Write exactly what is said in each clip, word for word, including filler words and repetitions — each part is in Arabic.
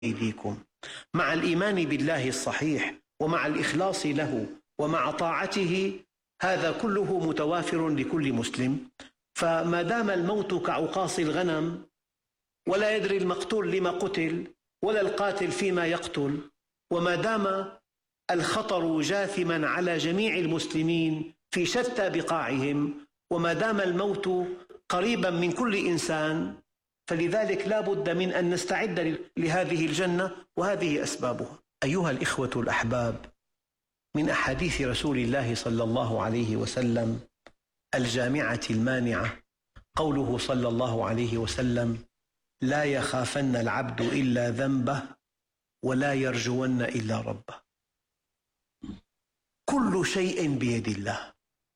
أيديكم. مع الإيمان بالله الصحيح ومع الإخلاص له ومع طاعته، هذا كله متوافر لكل مسلم. فما دام الموت كعقاص الغنم ولا يدري المقتول لما قتل ولا القاتل فيما يقتل، وما دام الخطر جاثما على جميع المسلمين في شتى بقاعهم، وما دام الموت قريبا من كل إنسان، فلذلك لا بد من أن نستعد لهذه الجنة، وهذه أسبابها. أيها الإخوة الأحباب، من أحاديث رسول الله صلى الله عليه وسلم الجامعة المانعة قوله صلى الله عليه وسلم: لا يخافن العبد إلا ذنبه ولا يرجون إلا ربه. كل شيء بيد الله،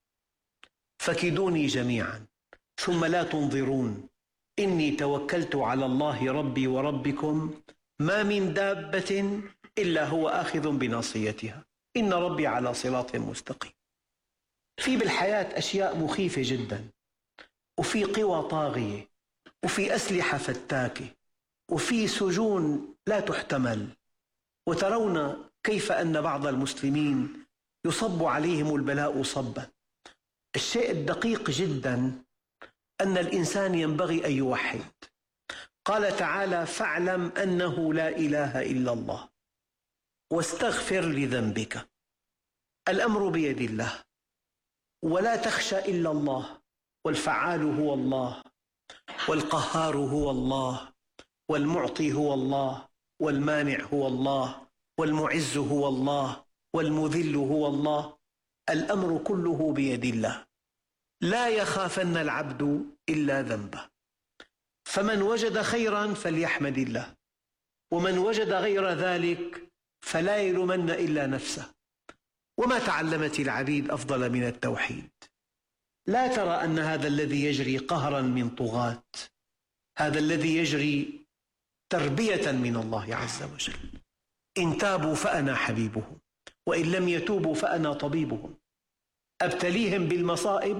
فكدوني جميعا ثم لا تنظرون، إني توكلت على الله ربي وربكم، ما من دابة إلا هو آخذ بناصيتها، إن ربي على صراط مستقيم. في بالحياة أشياء مخيفة جدا، وفي قوى طاغية، وفي أسلحة فتاكة، وفي سجون لا تحتمل. وترون كيف أن بعض المسلمين يصب عليهم البلاء صبا. الشيء الدقيق جدا أن الإنسان ينبغي أن يوحد. قال تعالى: فاعلم أنه لا إله إلا الله واستغفر لذنبك. الأمر بيد الله، ولا تخشى إلا الله، والفعال هو الله، والقهار هو الله، والمعطي هو الله، والمانع هو الله، والمعز هو الله، والمذل هو الله. الأمر كله بيد الله. لا يخافن العبد إلا ذنبه. فمن وجد خيرا فليحمد الله، ومن وجد غير ذلك فلا يلومن إلا نفسه. وما تعلمت العبيد أفضل من التوحيد. لا ترى أن هذا الذي يجري قهرا من طغاة، هذا الذي يجري تربية من الله عز وجل. إن تابوا فأنا حبيبهم، وإن لم يتوبوا فأنا طبيبهم. أبتليهم بالمصائب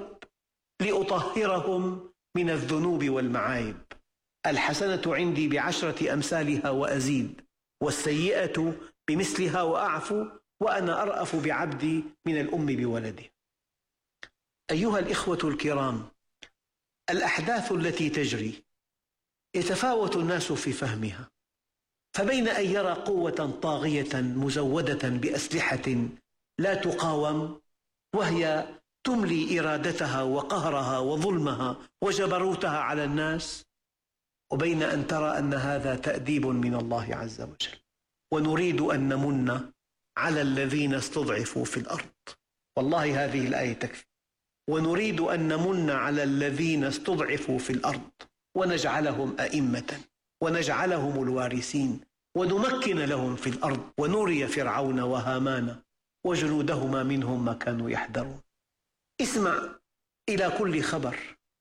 لأطهرهم من الذنوب والمعايب. الحسنة عندي بعشرة أمثالها وأزيد، والسيئة بمثلها وأعفو، وأنا أرأف بعبدي من الأم بولده. أيها الإخوة الكرام، الأحداث التي تجري يتفاوت الناس في فهمها، فبين أن يرى قوة طاغية مزودة بأسلحة لا تقاوم وهي تملي إرادتها وقهرها وظلمها وجبروتها على الناس، وبين أن ترى أن هذا تأديب من الله عز وجل، ونريد أن نمن على الذين استضعفوا في الأرض. والله هذه الآية تكفي. ونريد أن نمن على الذين استضعفوا في الأرض ونجعلهم أئمة ونجعلهم الوارثين ونمكن لهم في الأرض ونري فرعون وهامان وجنودهما منهم ما كانوا يحذرون. اسمع إلى كل خبر،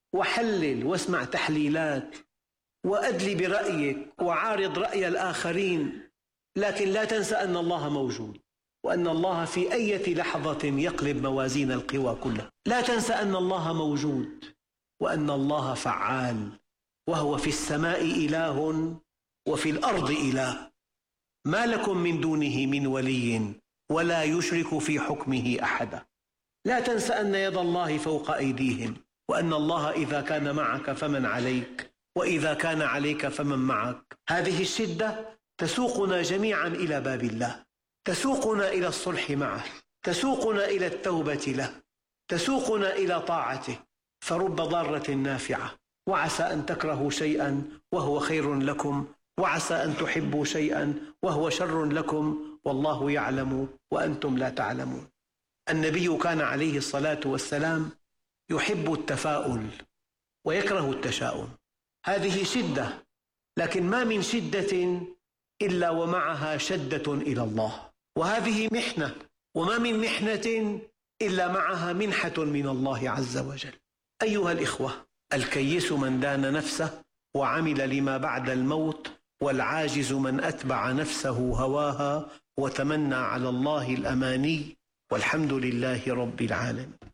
وحلل واسمع تحليلات، وأدلي برأيك وعارض رأي الآخرين، لكن لا تنسى أن الله موجود، وأن الله في أي لحظة يقلب موازين القوى كلها. لا تنسى أن الله موجود، وأن الله فعال، وهو في السماء إله وفي الأرض إله، ما لكم من دونه من ولي ولا يشرك في حكمه أحدا. لا تنسى أن يد الله فوق أيديهم، وأن الله إذا كان معك فمن عليك، وإذا كان عليك فمن معك. هذه الشدة تسوقنا جميعا إلى باب الله، تسوقنا إلى الصلح معه، تسوقنا إلى التوبة له، تسوقنا إلى طاعته. فرب ضارة نافعة، وعسى أن تكرهوا شيئا وهو خير لكم، وعسى أن تحبوا شيئا وهو شر لكم، والله يعلم وأنتم لا تعلمون. النبي كان عليه الصلاة والسلام يحب التفاؤل ويكره التشاؤم. هذه شدة، لكن ما من شدة إلا ومعها شدة إلى الله، وهذه محنة، وما من محنة إلا معها منحة من الله عز وجل. أيها الإخوة، الكيس من دان نفسه وعمل لما بعد الموت، والعاجز من أتبع نفسه هواها وتمنى على الله الأماني، والحمد لله رب العالمين.